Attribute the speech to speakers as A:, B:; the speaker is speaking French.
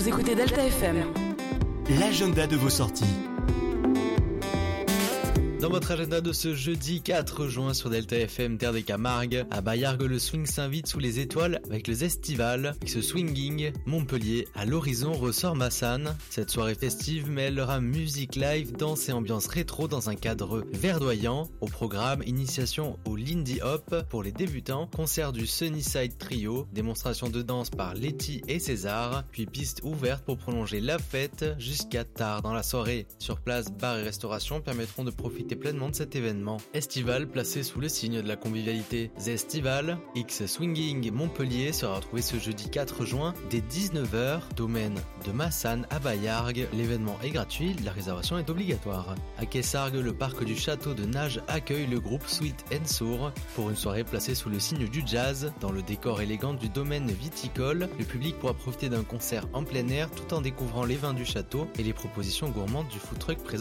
A: Vous écoutez Delta FM.
B: L'agenda de vos sorties.
C: Dans votre agenda de ce jeudi 4 juin sur Delta FM Terre des Camargues, à Bayargues, le swing s'invite sous les étoiles avec le Zestival. Avec ce swinging, Montpellier, à l'horizon ressort Massan. Cette soirée festive mêlera musique live, danse et ambiance rétro dans un cadre verdoyant. Au programme, initiation au Lindy Hop pour les débutants, concert du Sunnyside Trio, démonstration de danse par Letty et César, puis piste ouverte pour prolonger la fête jusqu'à tard dans la soirée. Sur place, bars et restauration permettront de profiter pleinement de cet événement estival placé sous le signe de la convivialité. Zestival X Swinging Montpellier sera retrouvé ce jeudi 4 juin dès 19h, domaine de Massan à Bayargues. L'événement est gratuit, la réservation est obligatoire. À Quessargues, le parc du château de Nage accueille le groupe Sweet and Sour pour une soirée placée sous le signe du jazz. Dans le décor élégant du domaine viticole, le public pourra profiter d'un concert en plein air tout en découvrant les vins du château et les propositions gourmandes du food truck présent